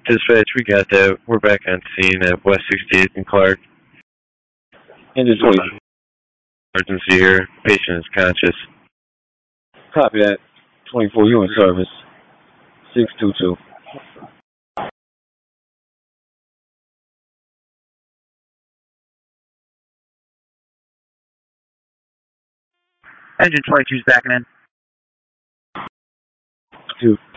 Dispatch, we got that. We're back on scene at West 68th and Clark. Engine 20. Emergency here. Patient is conscious. Copy that. 24, you in service. 622. Engine 22's backing in. 2.